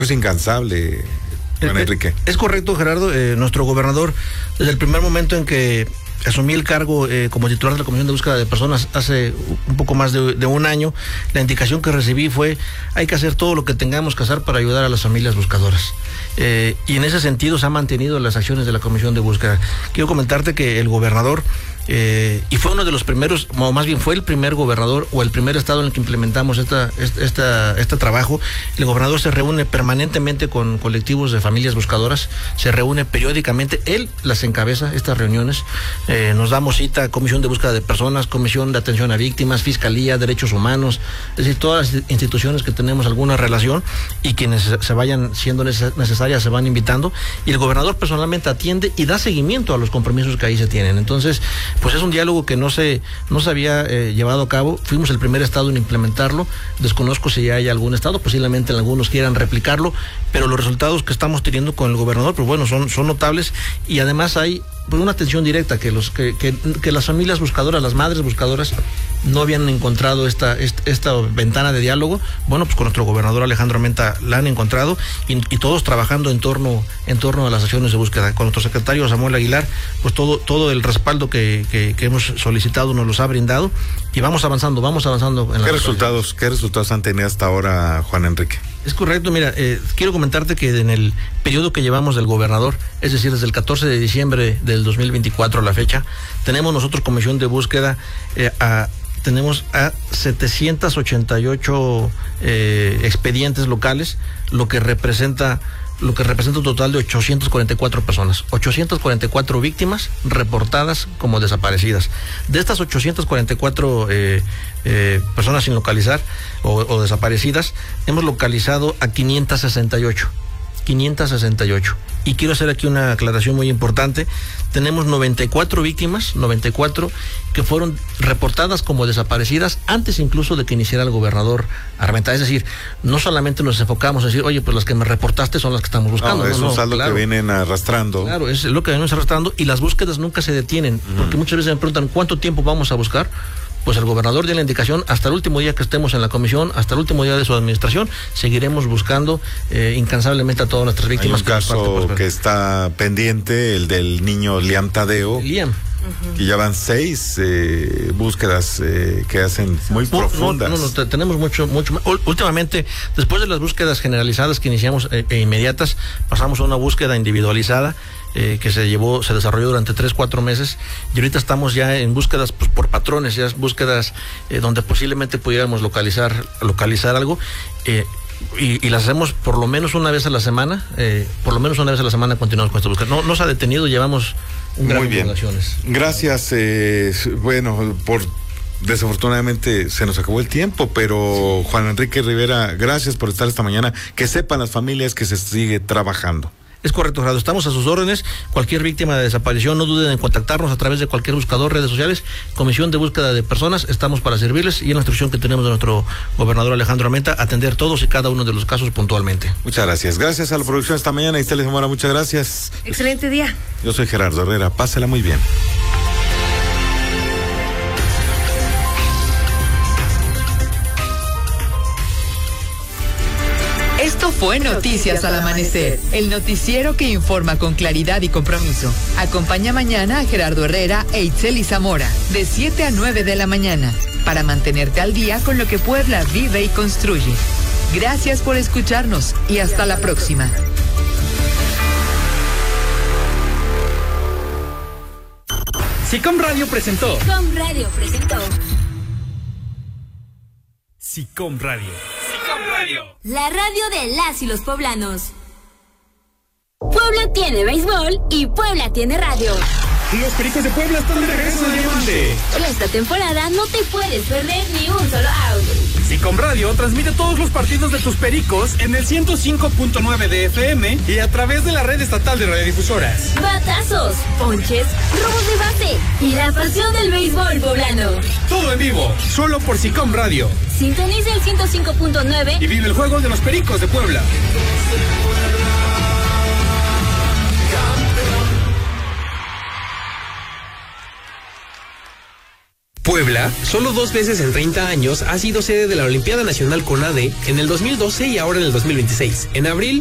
Es incansable, Juan Enrique. Es correcto, Gerardo. Nuestro gobernador, desde el primer momento en que asumí el cargo como titular de la Comisión de Búsqueda de Personas hace un poco más de un año, la indicación que recibí fue: hay que hacer todo lo que tengamos que hacer para ayudar a las familias buscadoras. Y en ese sentido se han mantenido las acciones de la Comisión de Búsqueda. Quiero comentarte que el gobernador, y fue uno de los primeros, o más bien fue el primer gobernador o el primer estado en el que implementamos este trabajo. El gobernador se reúne permanentemente con colectivos de familias buscadoras, se reúne periódicamente, él las encabeza, estas reuniones. Nos damos cita a Comisión de Búsqueda de Personas, Comisión de Atención a Víctimas, Fiscalía, Derechos Humanos, es decir, todas las instituciones que tenemos alguna relación, y quienes se vayan siendo necesarias se van invitando, y el gobernador personalmente atiende y da seguimiento a los compromisos que ahí se tienen. Entonces, pues es un diálogo que no se había llevado a cabo. Fuimos el primer estado en implementarlo. Desconozco si ya hay algún estado, posiblemente algunos quieran replicarlo, pero los resultados que estamos teniendo con el gobernador, pues bueno, son notables, y además hay pues una atención directa que las familias buscadoras, las madres buscadoras, no habían encontrado esta ventana de diálogo. Bueno, pues con nuestro gobernador Alejandro Armenta la han encontrado, y todos trabajando en torno a las acciones de búsqueda. Con nuestro secretario Samuel Aguilar, pues todo el respaldo que hemos solicitado nos los ha brindado, y vamos avanzando en ¿Qué resultados han tenido hasta ahora, Juan Enrique? Es correcto, mira, quiero comentarte que en el periodo que llevamos del gobernador, es decir, desde el 14 de diciembre del 2024 a la fecha, tenemos nosotros Comisión de Búsqueda tenemos a 788 expedientes locales, lo que representa un total de 844 personas, 844 víctimas reportadas como desaparecidas. De estas 844 personas sin localizar o desaparecidas, hemos localizado a 568. Y quiero hacer aquí una aclaración muy importante. Tenemos 94 víctimas, 94 que fueron reportadas como desaparecidas antes incluso de que iniciara el gobernador Armenta. Es decir, no solamente nos enfocamos a decir, oye, pues las que me reportaste son las que estamos buscando. Es un saldo que vienen arrastrando. Claro, es lo que venimos arrastrando, y las búsquedas nunca se detienen, porque muchas veces me preguntan, ¿cuánto tiempo vamos a buscar? Pues el gobernador dio la indicación: hasta el último día que estemos en la comisión, hasta el último día de su administración, seguiremos buscando incansablemente a todas nuestras víctimas. Hay un caso que está pendiente, el del niño Liam Tadeo. Liam. Y ya van 6 búsquedas que hacen muy profundas. No, tenemos mucho más. Últimamente, después de las búsquedas generalizadas que iniciamos e inmediatas, pasamos a una búsqueda individualizada que se desarrolló durante 3-4 meses, y ahorita estamos ya en búsquedas pues, por patrones, ya búsquedas donde posiblemente pudiéramos localizar algo. Y las hacemos por lo menos una vez a la semana. Continuamos con esta búsqueda. No se ha detenido, llevamos un gran número de acciones. Gracias. Desafortunadamente se nos acabó el tiempo, pero Juan Enrique Rivera, gracias por estar esta mañana. Que sepan las familias que se sigue trabajando. Es correcto, Gerardo, estamos a sus órdenes. Cualquier víctima de desaparición, no duden en contactarnos a través de cualquier buscador, redes sociales, Comisión de Búsqueda de Personas, estamos para servirles, y en la instrucción que tenemos de nuestro gobernador Alejandro Armenta, atender todos y cada uno de los casos puntualmente. Muchas gracias. Gracias a la producción esta mañana, Isela Zamora, muchas gracias. Excelente día. Yo soy Gerardo Herrera, pásela muy bien. Esto fue Noticias al Amanecer, el noticiero que informa con claridad y compromiso. Acompaña mañana a Gerardo Herrera e Itzeli Zamora, de 7 a 9 de la mañana, para mantenerte al día con lo que Puebla vive y construye. Gracias por escucharnos y hasta la próxima. SICOM Radio presentó. SICOM Radio. La radio de las y los poblanos. Puebla tiene béisbol y Puebla tiene radio. Los Pericos de Puebla están de regreso en Diamante. Esta temporada no te puedes perder ni un solo out. SICOM Radio transmite todos los partidos de tus Pericos en el 105.9 de FM y a través de la red estatal de radiodifusoras. Batazos, ponches, robos de base y la pasión del béisbol poblano. Todo en vivo, solo por SICOM Radio. Sintoniza el 105.9 y vive el juego de los Pericos de Puebla. Puebla. Puebla, solo 2 veces en 30 años ha sido sede de la Olimpiada Nacional CONADE en el 2012 y ahora en el 2026. En abril